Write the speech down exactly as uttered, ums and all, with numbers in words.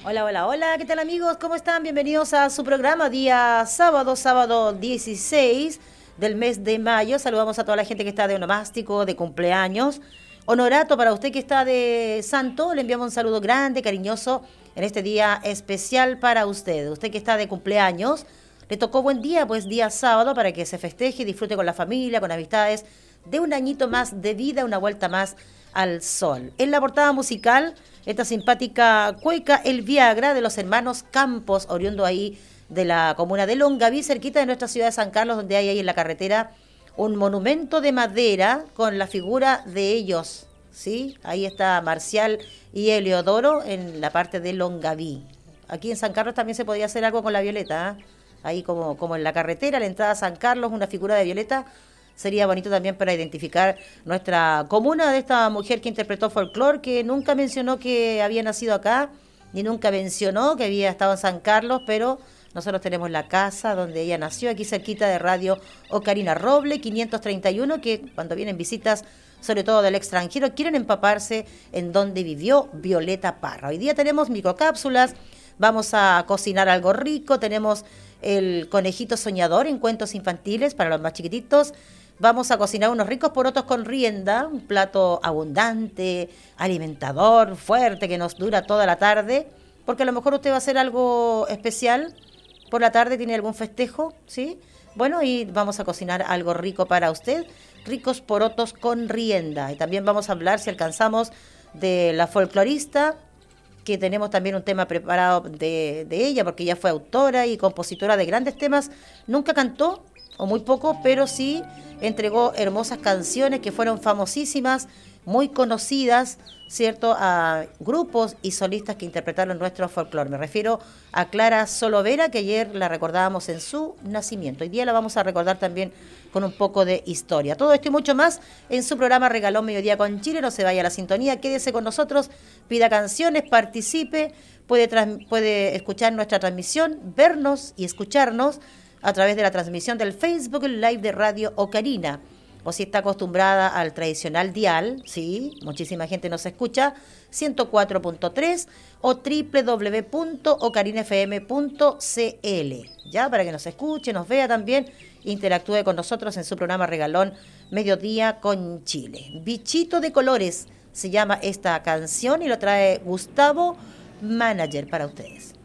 Hola, hola, hola, ¿qué tal amigos? ¿Cómo están? Bienvenidos a su programa día sábado, sábado dieciséis del mes de mayo. Saludamos a toda la gente que está de onomástico, de cumpleaños. Honorato para usted que está de santo, le enviamos un saludo grande, cariñoso en este día especial para usted. Usted que está de cumpleaños, le tocó buen día, pues día sábado para que se festeje y disfrute con la familia, con amistades, de un añito más de vida, una vuelta más al sol. En la portada musical, esta simpática cueca, El Viagra, de los hermanos Campos, oriundo ahí de la comuna de Longaví, cerquita de nuestra ciudad de San Carlos, donde hay ahí en la carretera un monumento de madera con la figura de ellos, ¿sí? Ahí está Marcial y Heliodoro en la parte de Longaví. Aquí en San Carlos también se podría hacer algo con la Violeta, ¿eh? Ahí como, como en la carretera, la entrada a San Carlos, una figura de Violeta. Sería bonito también para identificar nuestra comuna de esta mujer que interpretó folclore, que nunca mencionó que había nacido acá, ni nunca mencionó que había estado en San Carlos, pero nosotros tenemos la casa donde ella nació, aquí cerquita de Radio Ocarina Roble, quinientos treinta y uno, que cuando vienen visitas, sobre todo del extranjero, quieren empaparse en donde vivió Violeta Parra. Hoy día tenemos microcápsulas, vamos a cocinar algo rico, tenemos el conejito soñador en cuentos infantiles para los más chiquititos. Vamos a cocinar unos ricos porotos con rienda, un plato abundante, alimentador, fuerte, que nos dura toda la tarde, porque a lo mejor usted va a hacer algo especial por la tarde, tiene algún festejo, ¿sí? Bueno, y vamos a cocinar algo rico para usted, ricos porotos con rienda. Y también vamos a hablar, si alcanzamos, de la folclorista, que tenemos también un tema preparado de, de ella, porque ella fue autora y compositora de grandes temas. Nunca cantó, o muy poco, pero sí entregó hermosas canciones que fueron famosísimas, muy conocidas, ¿cierto?, a grupos y solistas que interpretaron nuestro folclore. Me refiero a Clara Solovera, que ayer la recordábamos en su nacimiento. Hoy día la vamos a recordar también con un poco de historia. Todo esto y mucho más en su programa Regalón Mediodía con Chile. No se vaya a la sintonía, quédese con nosotros, pida canciones, participe, puede, trans- puede escuchar nuestra transmisión, vernos y escucharnos a través de la transmisión del Facebook Live de Radio Ocarina. O si está acostumbrada al tradicional dial, sí, muchísima gente nos escucha, ciento cuatro punto tres o doble u doble u doble u punto ocarina f m punto c l, ya, para que nos escuche, nos vea también, interactúe con nosotros en su programa Regalón Mediodía con Chile. Bichito de colores se llama esta canción y lo trae Gustavo Manager para ustedes.